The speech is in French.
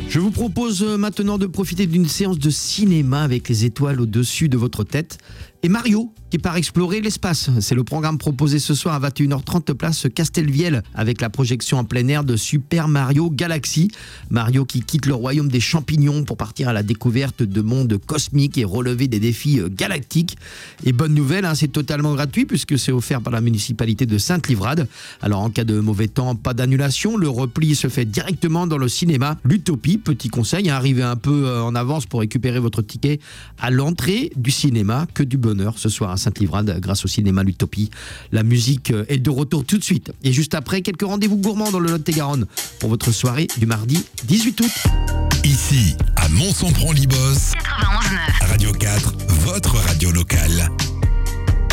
Je vous propose maintenant de profiter d'une séance de cinéma avec les étoiles au-dessus de votre tête et Mario qui part explorer l'espace. C'est le programme proposé ce soir à 21h30 place Castelvielle avec la projection en plein air de Super Mario Galaxy. Mario qui quitte le royaume des champignons pour partir à la découverte de mondes cosmiques et relever des défis galactiques. Et bonne nouvelle, c'est totalement gratuit puisque c'est offert par la municipalité de Sainte-Livrade. Alors en cas de mauvais temps, pas d'annulation, le repli se fait directement dans le cinéma L'Utopie. Petit conseil, arrivez un peu en avance pour récupérer votre ticket à l'entrée du cinéma. Que du bonheur ce soir à Sainte-Livrade grâce au cinéma L'Utopie. La musique est de retour tout de suite. Et juste après, quelques rendez-vous gourmands dans le Lot-et-Garonne pour votre soirée du mardi 18 août. Ici, à Mont-Sampron-Libos, 91.9. Radio 4, votre radio locale.